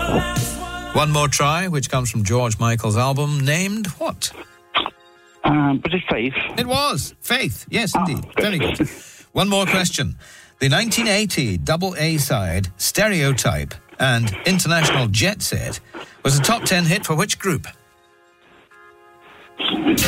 One More Try, which comes from George Michael's album, named what? Was it Faith? It was. Faith. Yes, indeed. Very good. One more question. The 1980 double A-side, Stereotype and International Jet Set was a top 10 hit for which group? 5,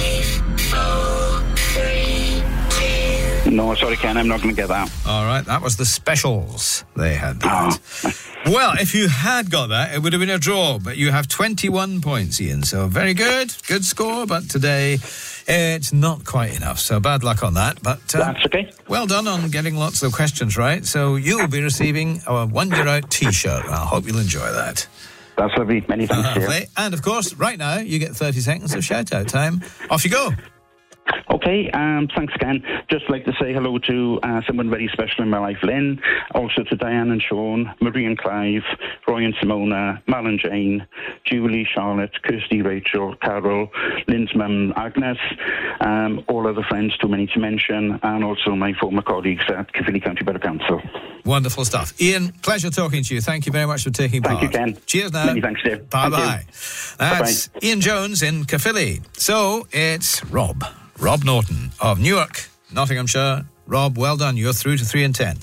4, 3, 2. No, sorry, Ken, I'm not going to get that. All right, that was the Specials. They had that. Well, if you had got that, it would have been a draw, but you have 21 points, Ian, so very good. Good score, but today it's not quite enough, so bad luck on that. But that's okay. Well done on getting lots of questions right, so you'll be receiving a One Year Out T-shirt. I hope you'll enjoy that. That's lovely. Many thanks, dear. And, of course, right now, you get 30 seconds of shout-out time. Off you go. Okay, thanks, Ken. Just like to say hello to someone very special in my life, Lynn. Also to Diane and Sean, Marie and Clive, Roy and Simona, Mal and Jane, Julie, Charlotte, Kirsty, Rachel, Carol, Lynn's mum, Agnes, all other friends, too many to mention, and also my former colleagues at Caerphilly County Borough Council. Wonderful stuff. Ian, pleasure talking to you. Thank you very much for taking part. Thank you, Ken. Cheers now. Many thanks, dear. Bye-bye. That's Bye-bye. Ian Jones in Caerphilly. So it's Rob Norton of Newark, Nottinghamshire. Rob, well done. You're through to 3 and 10.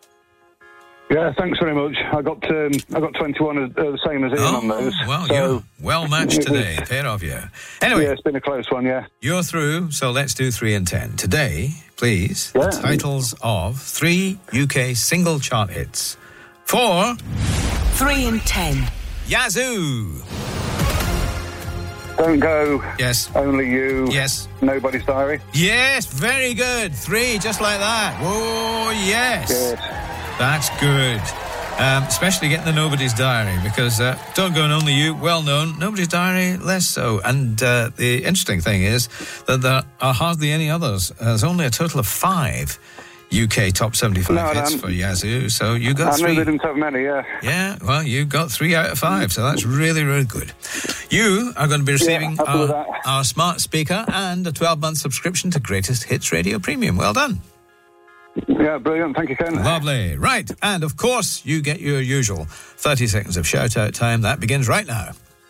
Yeah, thanks very much. I got 21, the same as Ian on those. Well, you're well matched today, pair of you. Anyway, yeah, it's been a close one. Yeah, you're through. So let's do 3 and 10 today, please. The titles of 3 UK single chart hits for 3 and 10. Yazoo. Don't Go. Yes. Only You. Yes. Nobody's Diary. Yes, very good. 3, just like that. Oh, yes. Good. That's good. Especially getting the Nobody's Diary, because Don't Go and Only You, well known. Nobody's Diary, less so. And the interesting thing is that there are hardly any others. There's only a total of 5 UK top 75 hits for Yazoo, so you got 3. I knew they didn't have many, yeah. Yeah, well, you got 3 out of 5, so that's really, really good. You are going to be receiving our smart speaker and a 12-month subscription to Greatest Hits Radio Premium. Well done. Yeah, brilliant. Thank you, Ken. Lovely. Right, and of course, you get your usual 30 seconds of shout-out time. That begins right now.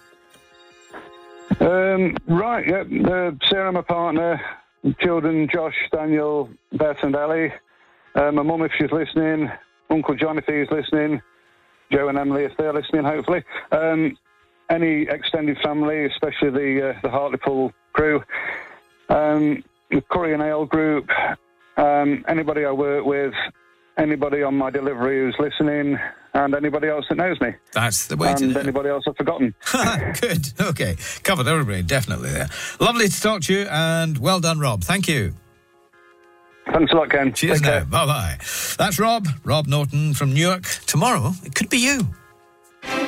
Right, yeah. Sarah, my partner, children, Josh, Daniel, Beth and Ellie. My mum, if she's listening. Uncle John, if he's listening. Joe and Emily, if they're listening, hopefully. Any extended family, especially the Hartlepool crew. The Curry and Ale group. Anybody I work with. Anybody on my delivery who's listening. And anybody else that knows me. That's the way to do it. And anybody else I've forgotten. Good. Okay. Covered everybody, definitely there. Lovely to talk to you, and well done, Rob. Thank you. Thanks a lot, Ken. Cheers now. Bye-bye. That's Rob Norton from Newark. Tomorrow, it could be you.